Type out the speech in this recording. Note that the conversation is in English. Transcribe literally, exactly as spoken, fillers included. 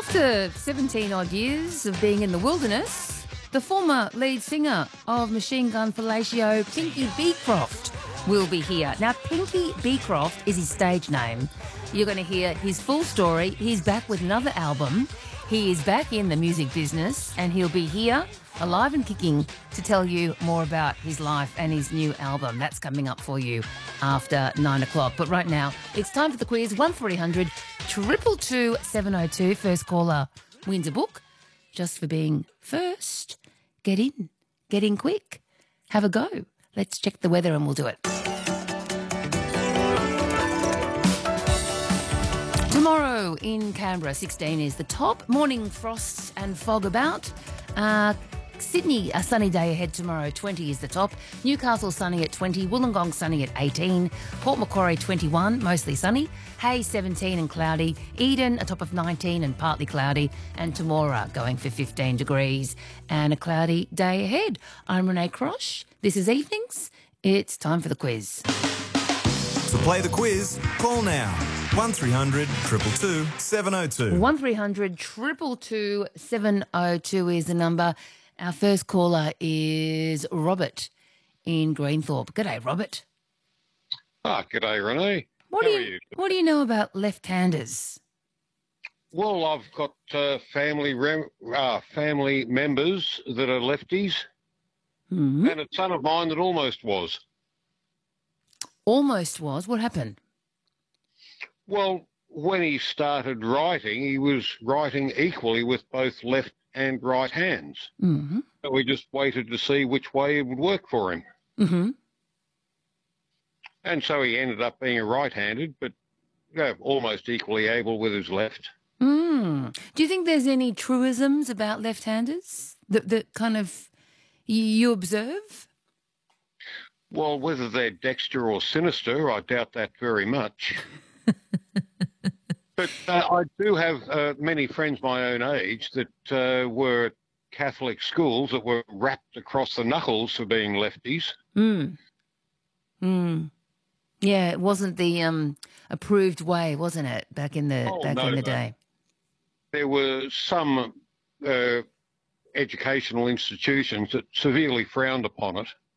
After seventeen odd years of being in the wilderness, the former lead singer of Machine Gun Fellatio, Pinky Beecroft, will be here. Now, Pinky Beecroft is his stage name. You're going to hear his full story. He's back with another album. He is back in the music business, and he'll be here, alive and kicking, to tell you more about his life and his new album. That's coming up for you after nine o'clock. But right now, it's time for the quiz. one three hundred two two two seven oh two. First caller wins a book just for being first. Get in. Get in quick. Have a go. Let's check the weather and we'll do it. Tomorrow in Canberra, sixteen is the top. Morning frosts and fog about. Uh, Sydney, a sunny day ahead tomorrow, twenty is the top. Newcastle sunny at twenty. Wollongong sunny at eighteen. Port Macquarie twenty-one, mostly sunny. Hay seventeen and cloudy. Eden a top of nineteen and partly cloudy. And Temora going for fifteen degrees and a cloudy day ahead. I'm Renee Crosh. This is Evenings. It's time for the quiz. To play the quiz, call now. one three hundred two two two seven oh two. one three hundred two two two seven oh two is the number. Our first caller is Robert in Greenthorpe. G'day, Robert. Ah, g'day, Renee. What How do are you, you? What do you know about left-handers? Well, I've got uh, family rem- uh, family members that are lefties, Hmm. and a son of mine that almost was. Almost was. What happened? Well, when he started writing, he was writing equally with both left and right hands. Mm-hmm. So we just waited to see which way it would work for him. Mm-hmm. And so he ended up being a right-handed, but yeah, almost equally able with his left. Mm. Do you think there's any truisms about left-handers that, that kind of you observe? Well, whether they're dexter or sinister, I doubt that very much. But uh, I do have uh, many friends my own age that uh, were at Catholic schools that were wrapped across the knuckles for being lefties. Mm. Mm. Yeah, it wasn't the um, approved way, wasn't it, back in the Oh, back no, in the no. day? There were some uh, educational institutions that severely frowned upon it.